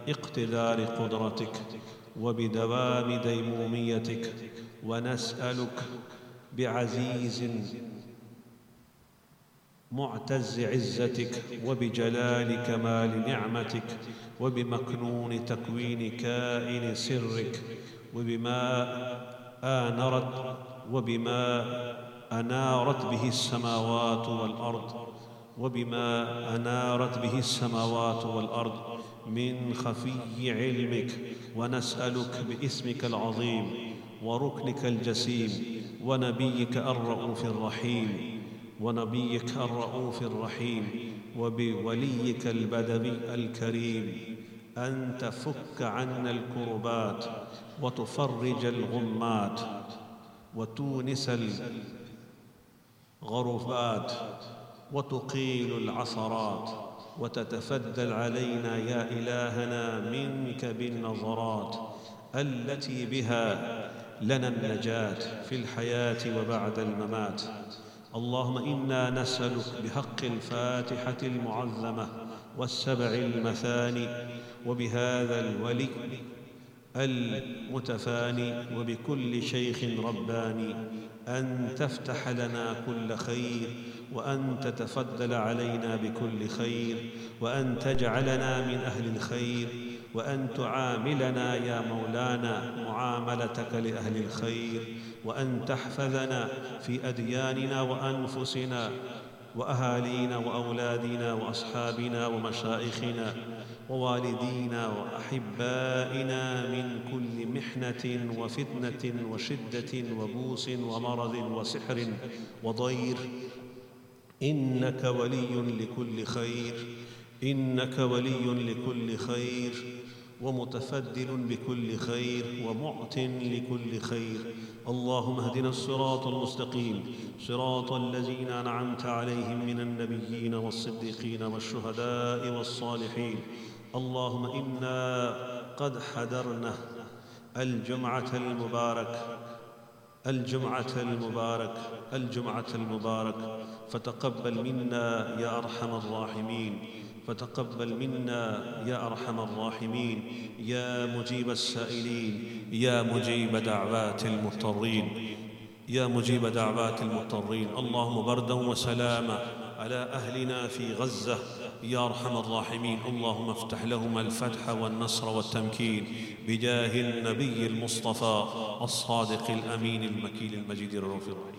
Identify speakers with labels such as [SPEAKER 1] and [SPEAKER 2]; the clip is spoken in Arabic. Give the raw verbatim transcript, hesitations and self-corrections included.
[SPEAKER 1] اقتدار قدرتك وبدوام ديموميتك، ونسألك بعزيز معتز عزتك وبجلال كمال نعمتك وبمكنون تكوين كائن سرك وبما آنرت وبما أنارت به السماوات والأرض وبما أنارت به السماوات والأرض من خفي علمك، ونسألك باسمك العظيم وركنك الجسيم ونبيك الرؤوف الرحيم ونبيك الرؤوف الرحيم وبوليك البدوي الكريم أن تفك عنا الكربات وتفرج الغمات وتونس الغرفات وتقيل العثرات، وتتفضل علينا يا إلهنا منك بالنظرات التي بها لنا النجاة في الحياة وبعد الممات. اللهم إنا نسألك بحق الفاتحة المعظمة والسبع المثاني وبهذا الولي المتفاني وبكل شيخ رباني أن تفتح لنا كل خير، وأن تتفضل علينا بكل خير، وأن تجعلنا من أهل الخير، وأن تعاملنا يا مولانا معاملتك لأهل الخير، وأن تحفظنا في أدياننا وأنفسنا وأهالينا وأولادنا وأصحابنا ومشائخنا ووالدينا وأحبائنا من كل محنة وفتنة وشدة وبوس ومرض وسحر وضير، إنك ولي لكل خير، إنك ولي لكل خير ومتفضل بكل خير ومعط لكل خير. اللهم اهدنا الصراط المستقيم، صراط الذين أنعمت عليهم من النبيين والصديقين والشهداء والصالحين. اللهم إنا قد حضرنا الجمعة المبارك الجمعة المبارك الجمعة المبارك فتقبل منا يا أرحم الراحمين، فتقبل منا يا أرحم الراحمين، يا مجيب السائلين، يا مجيب دعوات المضطرين، يا مجيب دعوات المضطرين. اللهم بردا وسلاما على أهلنا في غزة يا أرحم الراحمين. اللهم افتح لهم الفتح والنصر والتمكين بجاه النبي المصطفى الصادق الأمين المكين المجيد الرؤوف الرحيم.